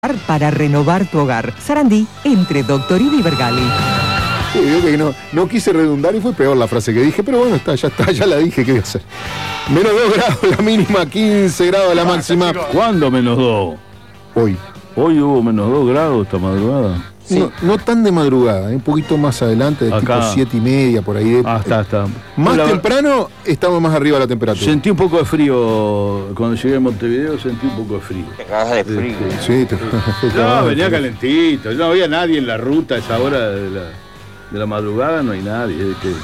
Para renovar tu hogar. Sarandí, entre Doctorini y Vergali. Sí, yo que no quise redundar y fue peor la frase que dije, pero bueno, ya la dije, ¿qué voy a hacer? Menos 2 grados la mínima, 15 grados la máxima. ¿Cuándo menos 2? Hoy. Hoy hubo menos 2 grados esta madrugada. Sí. No tan de madrugada, un poquito más adelante, de tipo 7:30, por ahí. Está. Más temprano estamos más arriba de la temperatura. Sentí un poco de frío cuando llegué a Montevideo, sentí un poco de frío. Te cagas de frío. Sí, no, venía calentito, no había nadie en la ruta a esa hora de la madrugada, no hay nadie.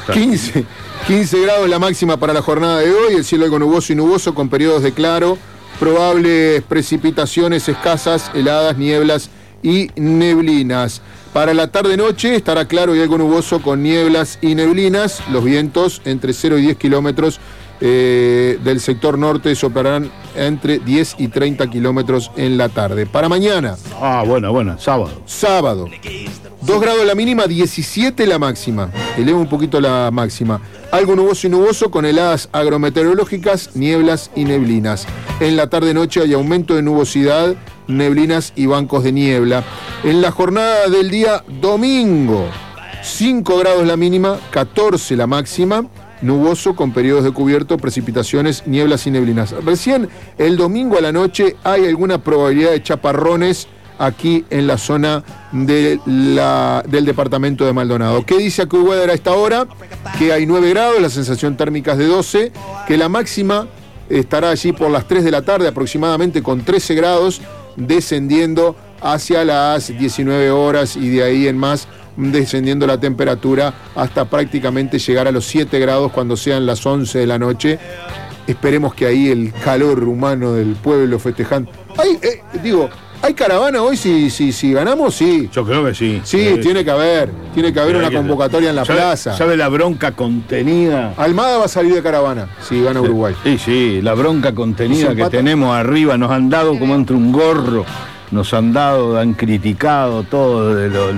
15 grados la máxima para la jornada de hoy, el cielo algo nuboso y nuboso con periodos de claro, probables precipitaciones escasas, heladas, nieblas y neblinas. Para la tarde-noche estará claro y algo nuboso con nieblas y neblinas. Los vientos entre 0 y 10 kilómetros del sector norte soplarán entre 10 y 30 kilómetros en la tarde. Para mañana. Buena, sábado. 2 grados la mínima, 17 la máxima. Eleva un poquito la máxima. Algo nuboso y nuboso con heladas agrometeorológicas, nieblas y neblinas. En la tarde-noche hay aumento de nubosidad, neblinas y bancos de niebla. En la jornada del día domingo, 5 grados la mínima, 14 la máxima, nuboso con periodos de cubierto, precipitaciones, nieblas y neblinas. Recién el domingo a la noche hay alguna probabilidad de chaparrones aquí en la zona del departamento de Maldonado. ¿Qué dice AccuWeather a esta hora? Que hay 9 grados, la sensación térmica es de 12, que la máxima estará allí por las 3 de la tarde aproximadamente con 13 grados, descendiendo hacia las 19 horas y de ahí en más descendiendo la temperatura hasta prácticamente llegar a los 7 grados cuando sean las 11 de la noche. Esperemos que ahí el calor humano del pueblo festejando. ¿Hay caravana hoy si ganamos? Sí. Yo creo que sí. Sí, tiene que haber una convocatoria en la plaza. ¿Sabe la bronca contenida? Almada va a salir de caravana si gana Uruguay. Sí, la bronca contenida que tenemos arriba, nos han dado como entre un gorro, han criticado todo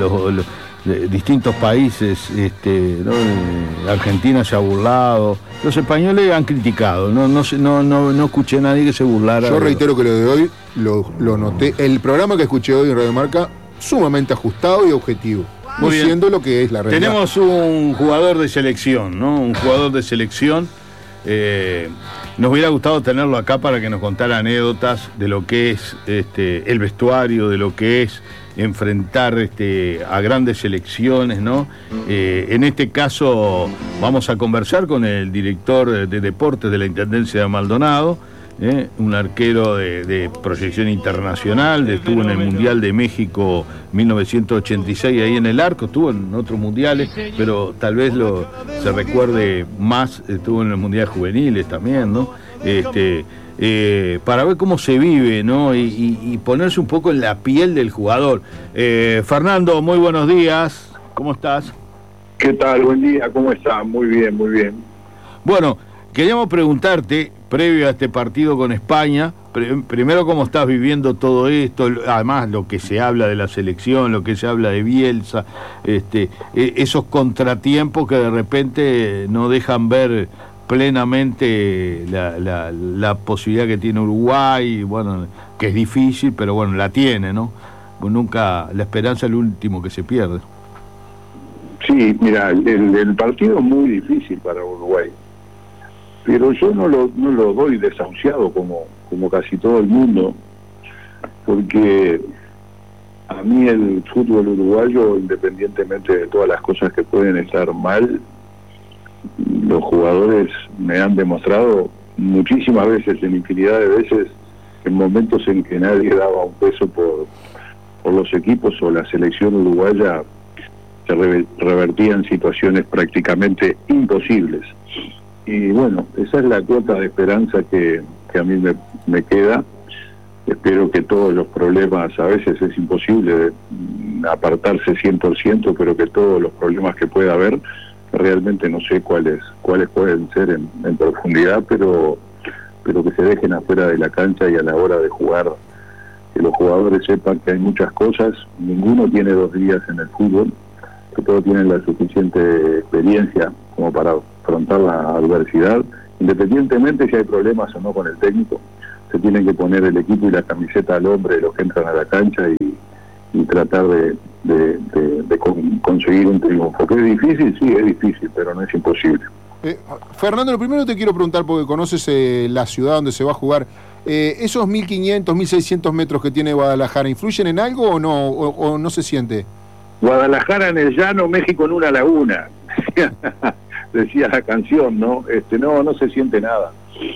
de distintos países, ¿no? Argentina se ha burlado, los españoles han criticado, no escuché a nadie que se burlara. Yo reitero que lo de hoy lo noté, el programa que escuché hoy en Radio Marca, sumamente ajustado y objetivo, diciendo lo que es la realidad. Tenemos un jugador de selección, ¿no? Un jugador de selección. Nos hubiera gustado tenerlo acá para que nos contara anécdotas de lo que es el vestuario, de lo que es enfrentar a grandes selecciones, ¿no? En este caso vamos a conversar con el director de deportes de la Intendencia de Maldonado, un arquero de proyección internacional, estuvo en el Mundial de México 1986 ahí en el arco, estuvo en otros mundiales, pero tal vez se recuerde más, estuvo en los mundiales juveniles también, ¿no? Para ver cómo se vive, ¿no? Y ponerse un poco en la piel del jugador. Fernando, muy buenos días, ¿cómo estás? ¿Qué tal? Buen día, ¿cómo estás? Muy bien, muy bien. Bueno, queríamos preguntarte, previo a este partido con España, primero cómo estás viviendo todo esto, además lo que se habla de la selección, lo que se habla de Bielsa, esos contratiempos que de repente no dejan ver plenamente la posibilidad que tiene Uruguay, bueno, que es difícil, pero bueno, la tiene, ¿no? Nunca, la esperanza es lo último que se pierde. Sí, mira, el partido es muy difícil para Uruguay, pero yo no lo doy desahuciado como casi todo el mundo, porque a mí el fútbol uruguayo, independientemente de todas las cosas que pueden estar mal, los jugadores me han demostrado muchísimas veces, en infinidad de veces, en momentos en que nadie daba un peso por los equipos o la selección uruguaya, se revertían situaciones prácticamente imposibles. Y bueno, esa es la cuota de esperanza que a mí me queda. Espero que todos los problemas, a veces es imposible apartarse 100%, pero que todos los problemas que pueda haber, realmente no sé cuáles pueden ser en profundidad, pero que se dejen afuera de la cancha y a la hora de jugar, que los jugadores sepan que hay muchas cosas, ninguno tiene 2 días en el fútbol, que todos tienen la suficiente experiencia como para afrontar la adversidad, independientemente si hay problemas o no con el técnico, se tienen que poner el equipo y la camiseta al hombre de los que entran a la cancha y tratar de conseguir un triunfo. ¿Que es difícil? Sí, es difícil, pero no es imposible. Fernando, lo primero te quiero preguntar, porque conoces la ciudad donde se va a jugar, ¿esos 1.500, 1.600 metros que tiene Guadalajara influyen en algo o no, o no se siente? Guadalajara en el llano, México en una laguna, decía la canción, ¿no? No se siente nada.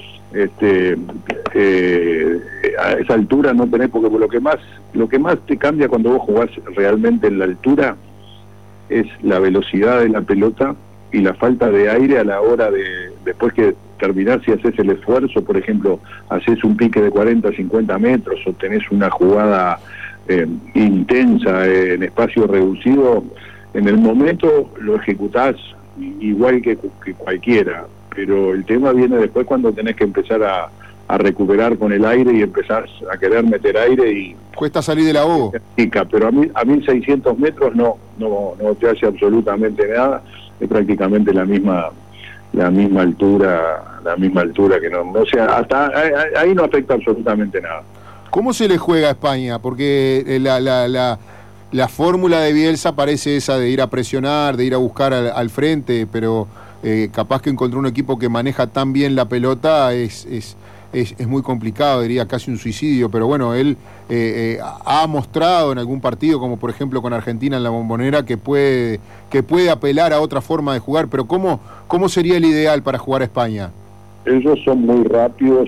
A esa altura no tenés, porque lo que más te cambia cuando vos jugás realmente en la altura es la velocidad de la pelota y la falta de aire a la hora después que terminás, si haces el esfuerzo, por ejemplo, haces un pique de 40, 50 metros o tenés una jugada intensa en espacio reducido, en el momento lo ejecutás igual que cualquiera, pero el tema viene después cuando tenés que empezar a recuperar con el aire y empezás a querer meter aire y... Cuesta salir del ahogo. Pero a 1.600 metros no te hace absolutamente nada, es prácticamente la misma altura que no, o sea, hasta ahí no afecta absolutamente nada. ¿Cómo se le juega a España? Porque la fórmula de Bielsa parece esa de ir a presionar, de ir a buscar al frente, pero capaz que encontró un equipo que maneja tan bien la pelota es muy complicado, diría casi un suicidio, pero bueno, él ha mostrado en algún partido, como por ejemplo con Argentina en la Bombonera, que puede apelar a otra forma de jugar, pero ¿cómo sería el ideal para jugar a España? Ellos son muy rápidos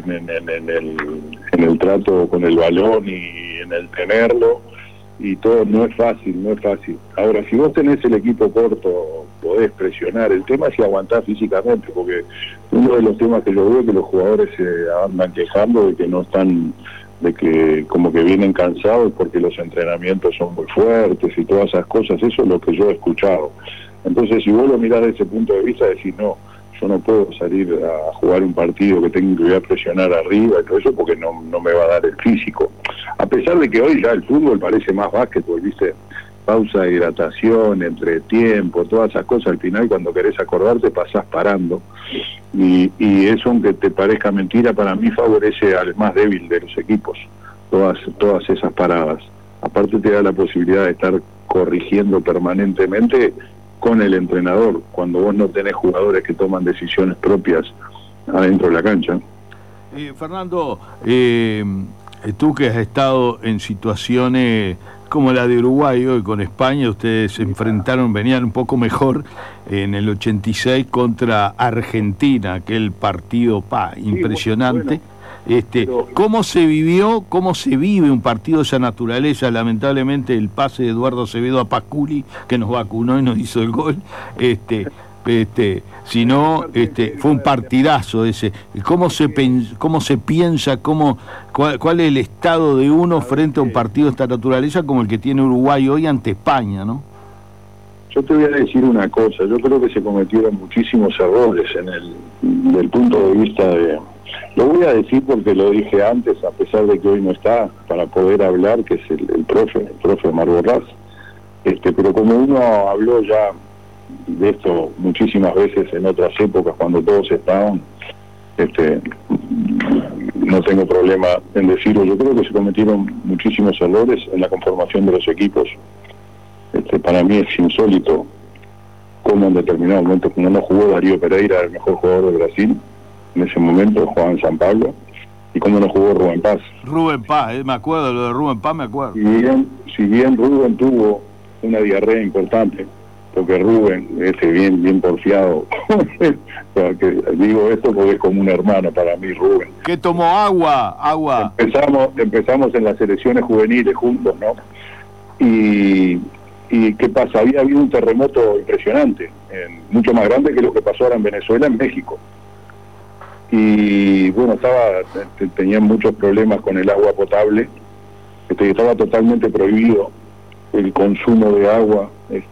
en el trato con el balón y en el tenerlo, y todo no es fácil. Ahora, si vos tenés el equipo corto, podés presionar. El tema es si aguantás físicamente, porque uno de los temas que yo veo es que los jugadores se andan quejando de que no están, de que como que vienen cansados porque los entrenamientos son muy fuertes y todas esas cosas. Eso es lo que yo he escuchado. Entonces, si vos lo mirás desde ese punto de vista, decís, no, yo no puedo salir a jugar un partido que tengo que ir a presionar arriba y todo eso porque no me va a dar el físico. A pesar de que hoy ya el fútbol parece más básquetbol, ¿viste? Pausa de hidratación, entretiempo, todas esas cosas, al final cuando querés acordarte pasás parando. Y eso, aunque te parezca mentira, para mí favorece al más débil de los equipos, todas esas paradas. Aparte te da la posibilidad de estar corrigiendo permanentemente con el entrenador, cuando vos no tenés jugadores que toman decisiones propias adentro de la cancha. Fernando, tú que has estado en situaciones como la de Uruguay hoy con España, ustedes se enfrentaron, venían un poco mejor en el 86 contra Argentina, aquel partido impresionante. ¿Cómo se vivió, cómo se vive un partido de esa naturaleza? Lamentablemente el pase de Eduardo Acevedo a Pasculi, que nos vacunó y nos hizo el gol, si no, fue un partidazo ese. ¿Cómo se piensa, cuál es el estado de uno frente a un partido de esta naturaleza como el que tiene Uruguay hoy ante España, ¿no? Yo te voy a decir una cosa, yo creo que se cometieron muchísimos errores del punto de vista de... Lo voy a decir porque lo dije antes, a pesar de que hoy no está para poder hablar, que es el profe Mar Borrás, pero como uno habló ya de esto muchísimas veces en otras épocas cuando todos estaban, no tengo problema en decirlo. Yo creo que se cometieron muchísimos errores en la conformación de los equipos. Para mí es insólito cómo en determinado momento, cuando no jugó Darío Pereira, el mejor jugador de Brasil en ese momento, jugaba en San Pablo, y cómo no jugó Rubén Paz. Rubén Paz, me acuerdo, lo de Rubén Paz me acuerdo. Si bien Rubén tuvo una diarrea importante, porque Rubén, bien porfiado, digo esto porque es como un hermano para mí, Rubén. ¿Qué tomó? Agua. Empezamos en las selecciones juveniles juntos, ¿no? Y ¿qué pasa? Había habido un terremoto impresionante, mucho más grande que lo que pasó ahora en Venezuela, en México. Y bueno, tenían muchos problemas con el agua potable, estaba totalmente prohibido el consumo de agua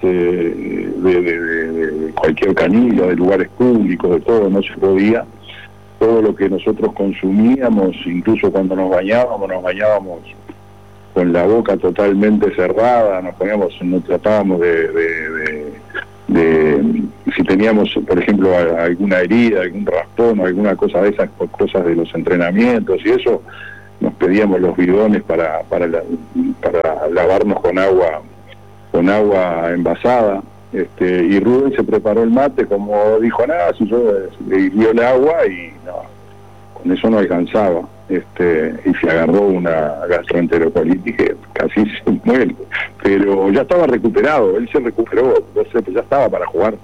de cualquier canilla, de lugares públicos, de todo, no se podía. Todo lo que nosotros consumíamos, incluso cuando nos bañábamos con la boca totalmente cerrada, nos tratábamos de si teníamos, por ejemplo, alguna herida, algún raspón o alguna cosa de esas, cosas de los entrenamientos y eso, nos pedíamos los bidones para lavarnos con agua envasada. Y Rubén se preparó el mate, como dijo, nada, si yo le hirvió el agua y no, con eso no alcanzaba. Y se agarró una gastroenterocolitis que casi se muere, pero ya estaba recuperado, él se recuperó, entonces ya estaba para jugar.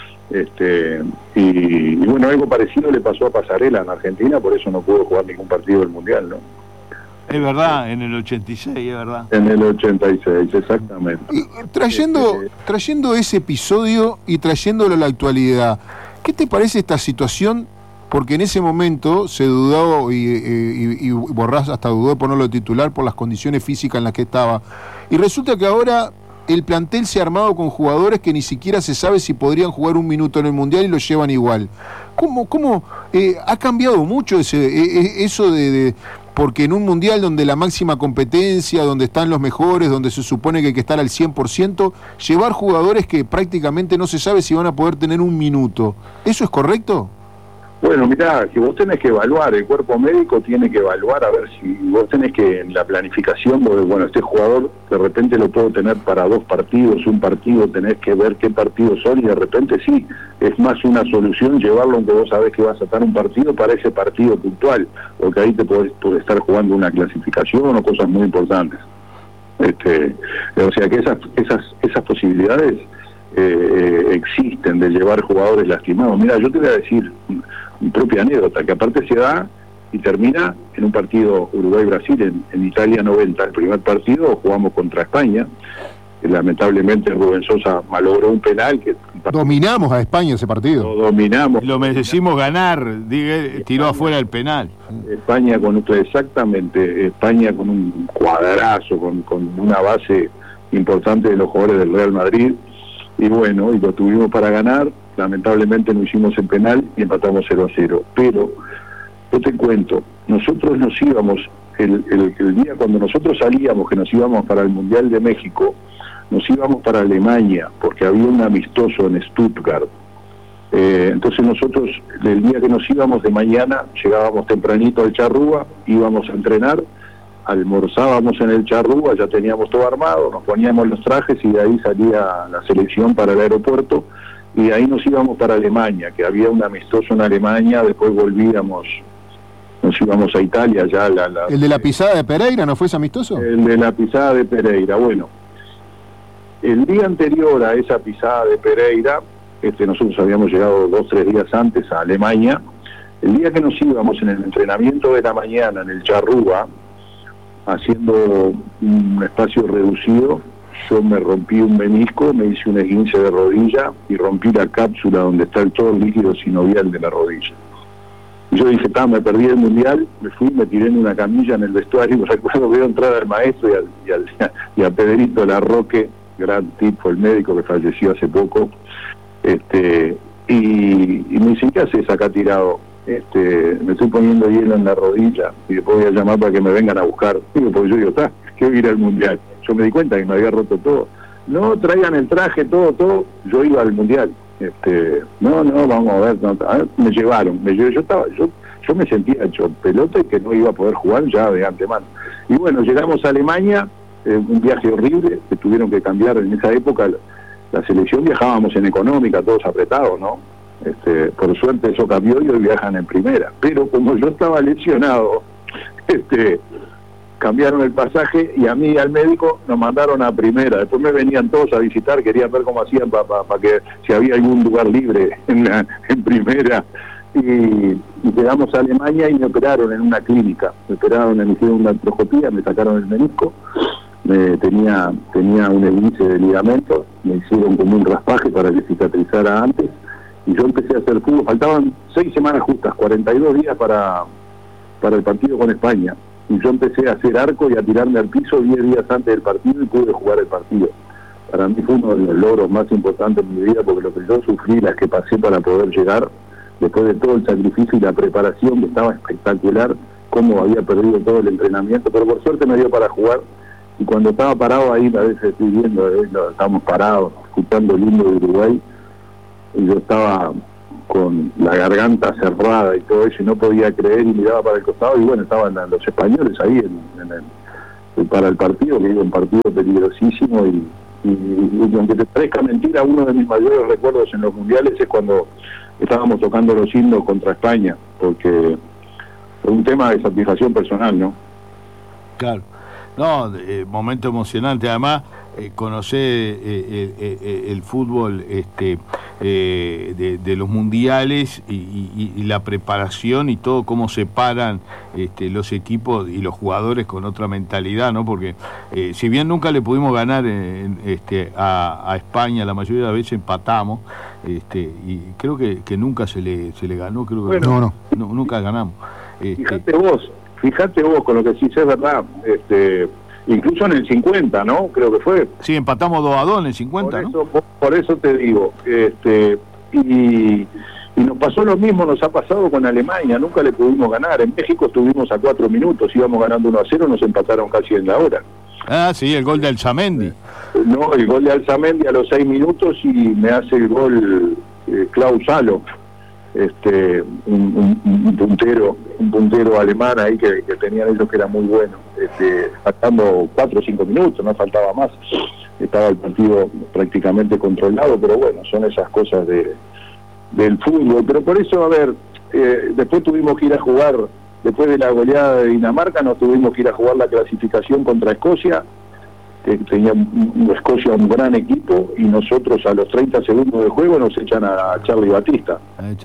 Y bueno, algo parecido le pasó a Pasarela en Argentina, por eso no pudo jugar ningún partido del Mundial, ¿no? Es verdad, en el 86, es verdad. En el 86, exactamente. Y trayendo ese episodio y trayéndolo a la actualidad, ¿qué te parece esta situación? Porque en ese momento se dudó y Borrás hasta dudó de ponerlo de titular por las condiciones físicas en las que estaba. Y resulta que ahora el plantel se ha armado con jugadores que ni siquiera se sabe si podrían jugar un minuto en el Mundial y lo llevan igual. ¿Cómo ha cambiado mucho eso de porque en un Mundial donde la máxima competencia, donde están los mejores, donde se supone que hay que estar al 100%, llevar jugadores que prácticamente no se sabe si van a poder tener un minuto? ¿Eso es correcto? Bueno, mirá, que vos tenés que evaluar, el cuerpo médico tiene que evaluar, a ver si vos tenés que en la planificación, bueno, este jugador de repente lo puedo tener para 2 partidos, un partido, tenés que ver qué partidos son y de repente sí, es más una solución llevarlo aunque vos sabés que vas a estar un partido para ese partido puntual, porque ahí te podés estar jugando una clasificación o cosas muy importantes. O sea que esas posibilidades existen de llevar jugadores lastimados. Mira, yo te voy a decir mi propia anécdota, que aparte se da y termina en un partido Uruguay-Brasil en Italia 90, el primer partido jugamos contra España, que lamentablemente Rubén Sosa malogró un penal que dominamos a España ese partido. Lo dominamos. Lo merecimos ganar, tiró afuera el penal. España exactamente, España con un cuadrazo, con una base importante de los jugadores del Real Madrid. Y bueno, y lo tuvimos para ganar, lamentablemente no hicimos el penal y empatamos 0-0. Pero, yo te cuento, nosotros nos íbamos, el día cuando nosotros salíamos, que nos íbamos para el Mundial de México, nos íbamos para Alemania, porque había un amistoso en Stuttgart. Entonces nosotros, el día que nos íbamos de mañana, llegábamos tempranito al Charrúa, íbamos a entrenar, almorzábamos en el Charrúa, ya teníamos todo armado, nos poníamos los trajes y de ahí salía la selección para el aeropuerto y de ahí nos íbamos para Alemania, que había un amistoso en Alemania, después nos íbamos a Italia ya. ¿El de la pisada de Pereira no fue ese amistoso? El de la pisada de Pereira, bueno. El día anterior a esa pisada de Pereira, nosotros habíamos llegado 2 o 3 días antes a Alemania, el día que nos íbamos en el entrenamiento de la mañana en el Charrúa, haciendo un espacio reducido, yo me rompí un menisco, me hice un esguince de rodilla y rompí la cápsula donde está todo el líquido sinovial de la rodilla. Y yo dije, me perdí el Mundial, me fui, me tiré en una camilla en el vestuario, me recuerdo que veo entrar al maestro y a Pedrito Larroque, gran tipo, el médico que falleció hace poco, y me dicen, ¿qué haces acá tirado? Me estoy poniendo hielo en la rodilla y después voy a llamar para que me vengan a buscar. Digo, porque yo digo, quiero ir al Mundial. Yo me di cuenta que me había roto todo. No, traigan el traje, todo. Yo iba al Mundial. No, vamos a ver. Me llevaron. Yo me sentía hecho pelota y que no iba a poder jugar ya de antemano. Y bueno, llegamos a Alemania, un viaje horrible, que tuvieron que cambiar en esa época. La selección viajábamos en económica, todos apretados, ¿no? Por suerte eso cambió y hoy viajan en primera, pero como yo estaba lesionado, cambiaron el pasaje y a mí y al médico nos mandaron a primera. Después me venían todos a visitar, querían ver cómo hacían para que si había algún lugar libre en primera. Y llegamos a Alemania y me operaron en una clínica, me hicieron una artroscopía, me sacaron el menisco, tenía un esguince de ligamento, me hicieron como un raspaje para que cicatrizara antes. Y yo empecé a hacer fútbol, faltaban 6 semanas justas, 42 días para el partido con España. Y yo empecé a hacer arco y a tirarme al piso 10 días antes del partido y pude jugar el partido. Para mí fue uno de los logros más importantes de mi vida, porque lo que yo sufrí, las que pasé para poder llegar, después de todo el sacrificio y la preparación, que estaba espectacular, cómo había perdido todo el entrenamiento, pero por suerte me dio para jugar. Y cuando estaba parado ahí, a veces estoy viendo, estábamos parados, escuchando el himno de Uruguay, y yo estaba con la garganta cerrada y todo eso, y no podía creer, y miraba para el costado, y bueno, estaban los españoles ahí para el partido, que era un partido peligrosísimo, y aunque te parezca mentira, uno de mis mayores recuerdos en los mundiales es cuando estábamos tocando los himnos contra España, porque fue un tema de satisfacción personal, ¿no? Claro. No, momento emocionante. Además, conocer el fútbol de los mundiales y la preparación y todo, cómo se paran los equipos y los jugadores con otra mentalidad, ¿no? Porque si bien nunca le pudimos ganar a España, la mayoría de las veces empatamos, y creo que nunca se le ganó, creo que bueno, no, nunca ganamos. Fíjate vos con lo que sí es verdad, incluso en el 50, ¿no? Creo que fue. Sí, empatamos 2-2 en el 50, ¿no? Por eso te digo, y nos pasó lo mismo, nos ha pasado con Alemania, nunca le pudimos ganar. En México estuvimos a 4 minutos, íbamos ganando 1-0, nos empataron casi en la hora. Ah, sí, el gol de Alzamendi. No, el gol de Alzamendi a los 6 minutos, y me hace el gol Klaus Salo. Un puntero alemán ahí que tenían ellos, que era muy bueno, faltando 4 o 5 minutos, no faltaba más, estaba el partido prácticamente controlado, pero bueno, son esas cosas del fútbol. Pero por eso, a ver, después tuvimos que ir a jugar, después de la goleada de Dinamarca, nos tuvimos que ir a jugar la clasificación contra Escocia, que tenía Escocia un gran equipo, y nosotros a los 30 segundos de juego nos echan a Charlie Batista.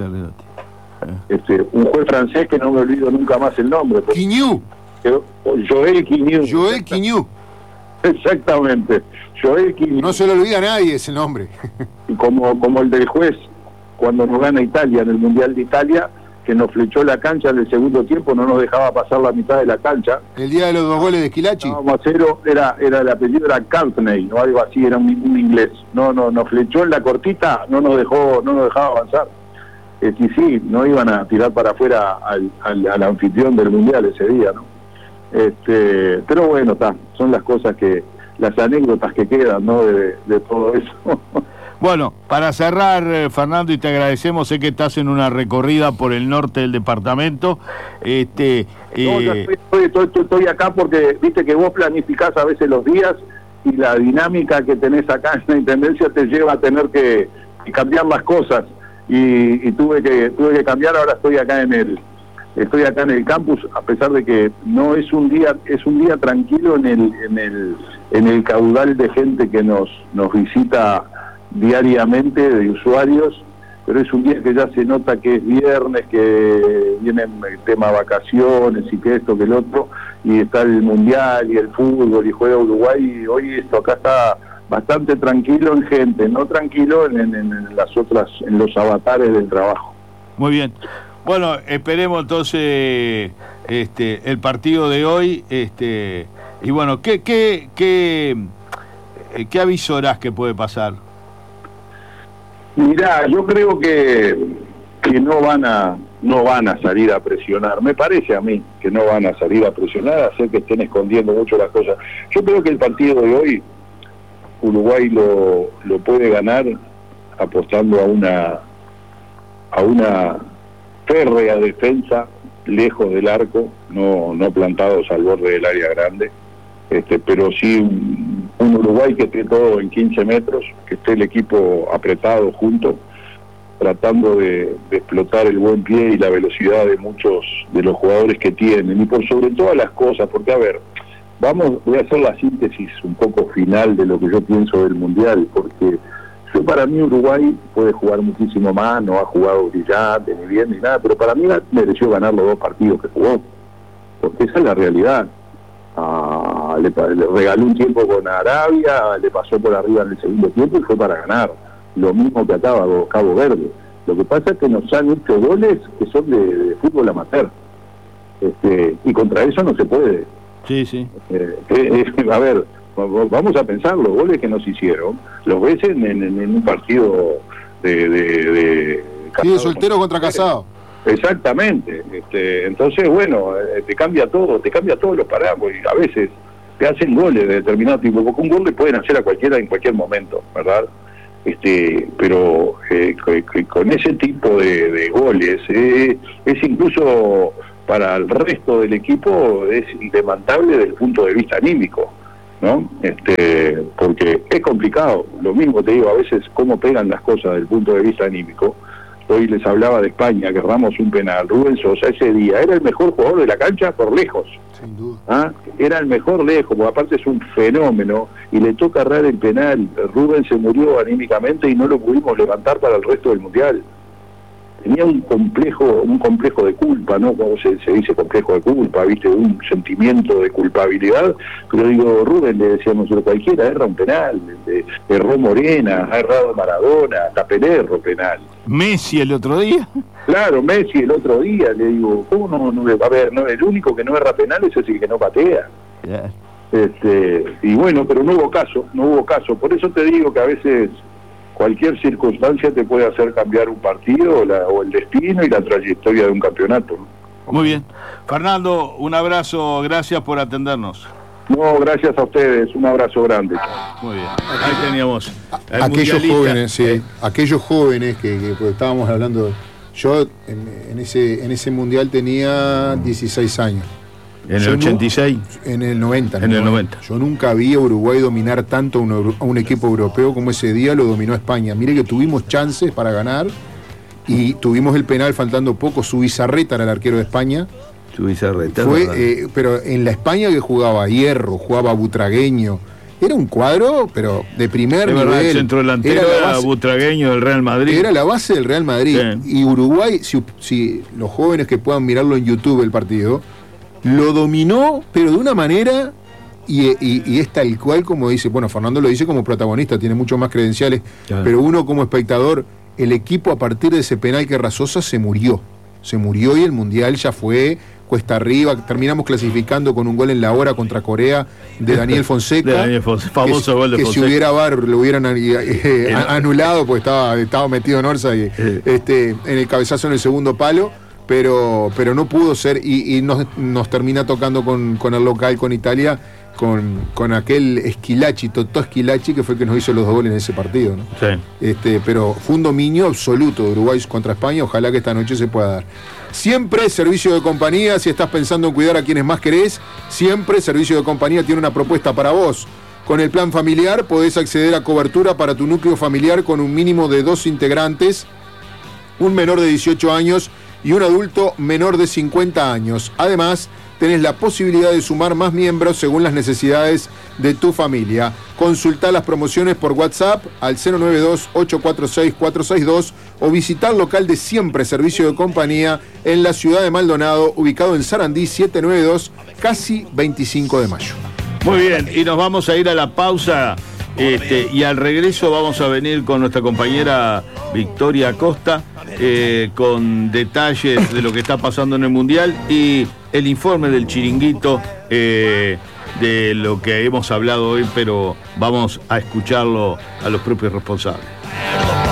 Un juez francés que no me olvido nunca más el nombre. Quignou. Joël Quignou. Joël Quignou. Exactamente. Joël Quignou. No se le olvida a nadie ese nombre. Como el del juez cuando nos gana Italia en el Mundial de Italia, que nos flechó la cancha en el segundo tiempo, no nos dejaba pasar la mitad de la cancha. El día de los 2 goles de Schillaci. Estábamos a 0, era el apellido era Courtney o algo así, era un inglés. Nos flechó en la cortita, no nos dejaba avanzar. Y sí, no iban a tirar para afuera al anfitrión del Mundial ese día, ¿no? Pero bueno, son las cosas las anécdotas que quedan, ¿no? De todo eso. Bueno, para cerrar, Fernando, y te agradecemos, sé que estás en una recorrida por el norte del departamento. No, ya estoy acá porque viste que vos planificás a veces los días, y la dinámica que tenés acá en la Intendencia te lleva a tener que cambiar las cosas, y tuve que cambiar. Ahora estoy acá en el campus, a pesar de que no es un día tranquilo en el caudal de gente que nos visita diariamente, de usuarios, pero es un día que ya se nota que es viernes, que viene el tema vacaciones y que esto, que el otro, y está el Mundial y el fútbol y juega Uruguay, y hoy esto acá está bastante tranquilo en gente, no tranquilo en los avatares del trabajo. Muy bien. Bueno, esperemos entonces el partido de hoy, y bueno, ¿qué avisorás que puede pasar? Mirá, yo creo que no van a salir a presionar. Me parece a mí que no van a salir a presionar, a hacer que estén escondiendo mucho las cosas. Yo creo que el partido de hoy Uruguay lo puede ganar apostando a una férrea defensa lejos del arco, no plantados al borde del área grande, pero sí un Uruguay que esté todo en 15 metros, que esté el equipo apretado junto, tratando de explotar el buen pie y la velocidad de muchos de los jugadores que tienen, y por sobre todas las cosas, porque a ver, voy a hacer la síntesis un poco final de lo que yo pienso del Mundial, porque para mí Uruguay puede jugar muchísimo más, no ha jugado brillante, ni bien, ni nada, pero para mí mereció ganar los 2 partidos que jugó, porque esa es la realidad. Le regaló un tiempo con Arabia, le pasó por arriba en el segundo tiempo y fue para ganar. Lo mismo que acá Cabo Verde. Lo que pasa es que nos han hecho goles que son de fútbol amateur. Y contra eso no se puede. Sí. A ver, vamos a pensar los goles que nos hicieron. Los ves en un partido de soltero contra casado. Exactamente. Entonces, bueno, te cambia todos los parámetros, y a veces te hacen goles de determinado tipo, porque un gol le pueden hacer a cualquiera en cualquier momento, ¿verdad? Pero con ese tipo de goles es incluso para el resto del equipo es indemandable desde el punto de vista anímico, ¿no? Porque es complicado. Lo mismo te digo, a veces cómo pegan las cosas desde el punto de vista anímico. Hoy les hablaba de España, que erramos un penal. Rubén Sosa ese día era el mejor jugador de la cancha por lejos. Sin duda. Era el mejor lejos, porque aparte es un fenómeno, y le toca errar el penal. Rubén se murió anímicamente y no lo pudimos levantar para el resto del Mundial. Tenía un complejo de culpa, ¿no? Como se dice complejo de culpa, ¿viste? Un sentimiento de culpabilidad. Pero digo, Rubén, le decíamos, cualquiera erra un penal. Erró Morena, ha errado Maradona, hasta Pelé erró penal. ¿Messi el otro día? Claro, Messi el otro día, le digo, ¿cómo no? A ver, no, el único que no erra penales es el que no patea. Yeah. Y bueno, pero no hubo caso. Por eso te digo que a veces cualquier circunstancia te puede hacer cambiar un partido o el destino y la trayectoria de un campeonato, ¿no? Muy bien. Fernando, un abrazo, gracias por atendernos. No, gracias a ustedes, un abrazo grande. Muy bien. Ahí teníamos aquellos jóvenes, sí, aquellos jóvenes que pues, estábamos hablando. Yo en ese mundial tenía 16 años. ¿En el 86? En el 90. En el 90. Yo nunca vi a Uruguay dominar tanto a un equipo europeo como ese día lo dominó España. Mire que tuvimos chances para ganar y tuvimos el penal faltando poco. Zubizarreta era el arquero de España. Zubizarreta. Pero en la España que jugaba Hierro, jugaba Butragueño. Era un cuadro, pero de primer nivel. El centro delantero era Butragueño del Real Madrid. Era la base del Real Madrid. Sí. Y Uruguay, si los jóvenes que puedan mirarlo en YouTube el partido, lo dominó, pero de una manera, y es tal cual como dice, bueno, Fernando lo dice como protagonista, tiene muchos más credenciales, claro. Pero uno como espectador, el equipo a partir de ese penal que erra Sosa se murió y el Mundial ya fue cuesta arriba. Terminamos clasificando con un gol en la hora contra Corea de Daniel Fonseca. Famoso gol de Fonseca. Que si hubiera VAR lo hubieran anulado, porque estaba metido en Orsa y, en el cabezazo en el segundo palo. Pero no pudo ser, y nos termina tocando con el local, con Italia, con aquel Schillaci, Totò Schillaci, que fue el que nos hizo los 2 goles en ese partido, ¿no? Sí. Pero fue un dominio absoluto de Uruguay contra España. Ojalá que esta noche se pueda dar. Siempre servicio de compañía, si estás pensando en cuidar a quienes más querés, siempre servicio de compañía tiene una propuesta para vos. Con el plan familiar podés acceder a cobertura para tu núcleo familiar con un mínimo de 2 integrantes, un menor de 18 años y un adulto menor de 50 años. Además, tenés la posibilidad de sumar más miembros según las necesidades de tu familia. Consultá las promociones por WhatsApp al 092-846-462 o visitar local de Siempre Servicio de Compañía en la ciudad de Maldonado, ubicado en Sarandí 792, casi 25 de mayo. Muy bien, y nos vamos a ir a la pausa. Y al regreso vamos a venir con nuestra compañera Victoria Acosta con detalles de lo que está pasando en el Mundial y el informe del Chiringuito de lo que hemos hablado hoy, pero vamos a escucharlo a los propios responsables.